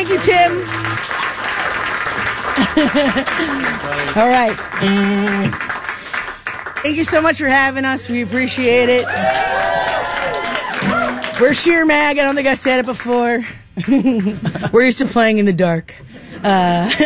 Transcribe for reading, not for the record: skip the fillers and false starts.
Thank you, Tim. All right. Thank you so much for having us. We appreciate it. We're Sheer Mag. I don't think I said it before. We're used to playing in the dark.